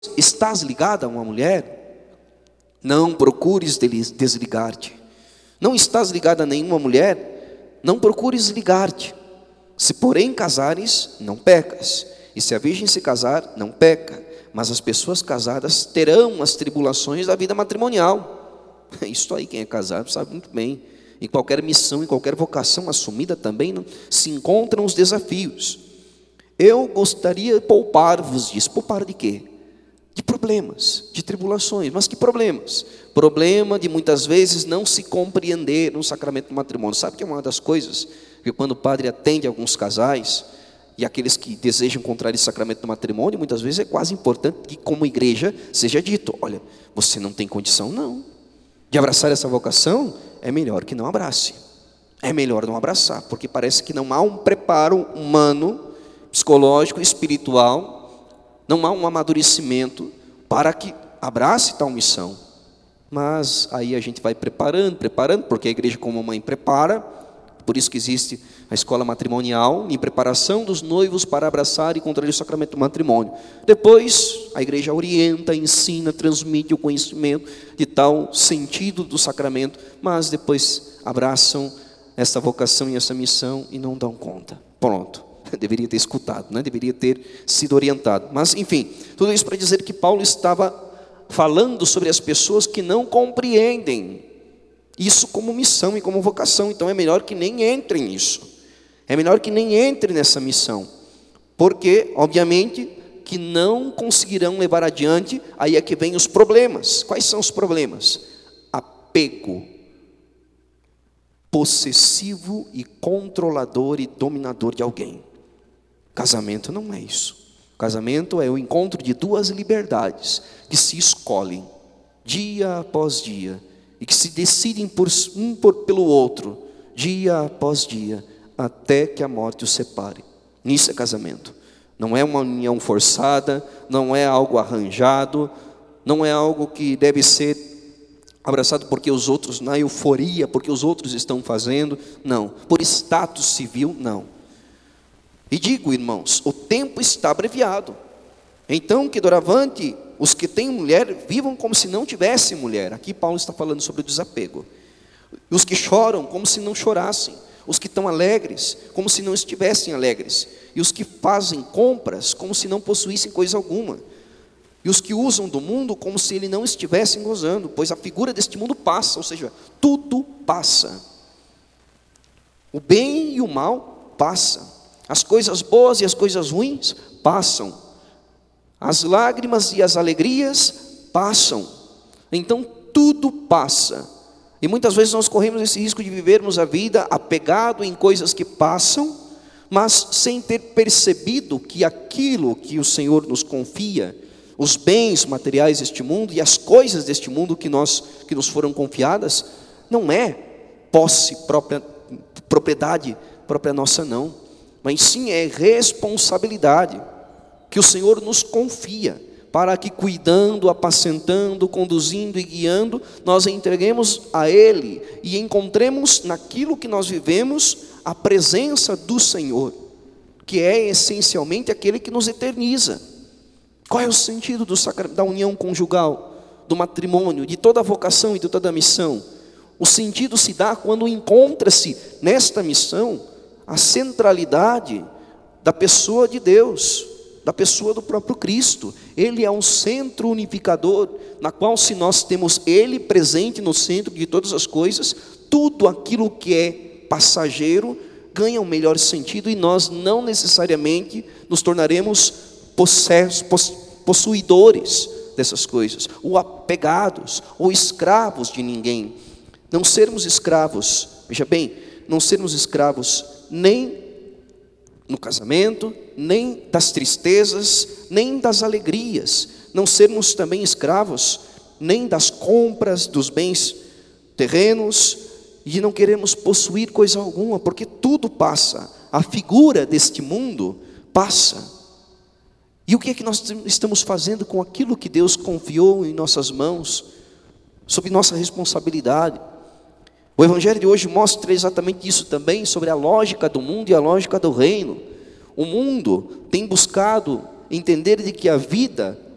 estás ligada a uma mulher, não procures desligar-te. Não estás ligada a nenhuma mulher, não procures ligar-te. Se porém casares, não pecas. E se a virgem se casar, não peca. Mas as pessoas casadas terão as tribulações da vida matrimonial. Isso aí, quem é casado sabe muito bem. Em qualquer missão, em qualquer vocação assumida também se encontram os desafios. Eu gostaria de poupar-vos disso. Poupar de quê? De problemas, de tribulações. Mas que problemas? Problema de muitas vezes não se compreender no sacramento do matrimônio. Sabe que é uma das coisas que quando o padre atende alguns casais e aqueles que desejam contrair esse sacramento do matrimônio, muitas vezes é quase importante que como igreja seja dito: olha, você não tem condição não de abraçar essa vocação, é melhor que não abrace. É melhor não abraçar, porque parece que não há um preparo humano, psicológico, espiritual, não há um amadurecimento para que abrace tal missão. Mas aí a gente vai preparando, porque a igreja como mãe prepara. Por isso que existe a escola matrimonial, em preparação dos noivos para abraçar e contrair o sacramento do matrimônio. Depois, a igreja orienta, ensina, transmite o conhecimento de tal sentido do sacramento, mas depois abraçam essa vocação e essa missão e não dão conta. Pronto, deveria ter escutado, né? Deveria ter sido orientado. Mas, enfim, tudo isso para dizer que Paulo estava falando sobre as pessoas que não compreendem isso como missão e como vocação. Então é melhor que nem entrem nisso. É melhor que nem entrem nessa missão. Porque, obviamente, que não conseguirão levar adiante. Aí é que vem os problemas. Quais são os problemas? Apego possessivo e controlador e dominador de alguém. Casamento não é isso. Casamento é o encontro de duas liberdades que se escolhem dia após dia e que se decidem pelo outro, dia após dia, até que a morte os separe. Isso é casamento. Não é uma união forçada, não é algo arranjado, não é algo que deve ser abraçado porque os outros, na euforia, porque os outros estão fazendo. Não. Por status civil, não. E digo, irmãos, o tempo está abreviado. Então, que doravante os que têm mulher vivam como se não tivessem mulher. Aqui Paulo está falando sobre o desapego. Os que choram como se não chorassem. Os que estão alegres como se não estivessem alegres. E os que fazem compras como se não possuíssem coisa alguma. E os que usam do mundo como se ele não estivessem gozando. Pois a figura deste mundo passa, ou seja, tudo passa. O bem e o mal passa. As coisas boas e as coisas ruins passam. As lágrimas e as alegrias passam. Então tudo passa. E muitas vezes nós corremos esse risco de vivermos a vida apegado em coisas que passam, mas sem ter percebido que aquilo que o Senhor nos confia, os bens materiais deste mundo e as coisas deste mundo que nos foram confiadas, não é posse própria, propriedade própria nossa não, mas sim é responsabilidade que o Senhor nos confia, para que cuidando, apacentando, conduzindo e guiando, nós entreguemos a Ele e encontremos naquilo que nós vivemos a presença do Senhor, que é essencialmente aquele que nos eterniza. Qual é o sentido da união conjugal, do matrimônio, de toda a vocação e de toda a missão? O sentido se dá quando encontra-se nesta missão a centralidade da pessoa de Deus, da pessoa do próprio Cristo. Ele é um centro unificador, na qual se nós temos Ele presente no centro de todas as coisas, tudo aquilo que é passageiro ganha um melhor sentido e nós não necessariamente nos tornaremos possuidores dessas coisas, ou apegados, ou escravos de ninguém. Não sermos escravos, veja bem, não sermos escravos nem no casamento, nem das tristezas, nem das alegrias. Não sermos também escravos, nem das compras dos bens terrenos, e não queremos possuir coisa alguma, porque tudo passa. A figura deste mundo passa. E o que é que nós estamos fazendo com aquilo que Deus confiou em nossas mãos, sob nossa responsabilidade? O Evangelho de hoje mostra exatamente isso também, sobre a lógica do mundo e a lógica do reino. O mundo tem buscado entender de que a vida